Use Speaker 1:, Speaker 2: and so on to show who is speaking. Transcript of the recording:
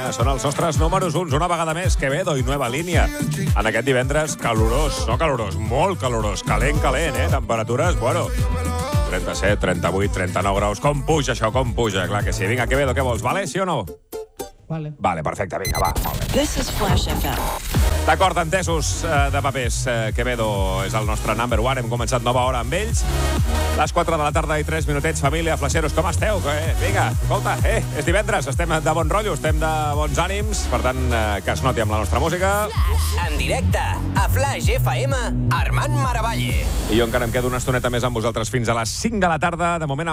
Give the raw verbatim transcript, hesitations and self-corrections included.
Speaker 1: Són els nostres números uns, una vegada més, Quevedo i Nueva Línia. En aquest divendres calorós, no calorós, molt calorós, calent, calent, eh? Temperatures, bueno, trenta-set, trenta-vuit, trenta-nou graus. Com puja això, com puja? Clar que sí. Vinga, Quevedo, què vols? Vale, sí o no?
Speaker 2: Vale.
Speaker 1: Vale, perfecte, vinga, va, molt bé.
Speaker 3: This is Flash F M.
Speaker 1: D'acord, entesos eh, de papers. Eh, Quevedo és el nostre number one. Hem començat nova hora amb ells. Les quatre de la tarda i tres minutets. Família, flaixeros, com esteu? Eh, vinga, escolta, eh, és divendres, estem de bon rotllo, estem de bons ànims, per tant, eh, que es noti amb la nostra música.
Speaker 4: En directe, a Flash F M, Armand Maravalle.
Speaker 1: I jo encara em quedo una estoneta més amb vosaltres fins a les cinc de la tarda. De moment,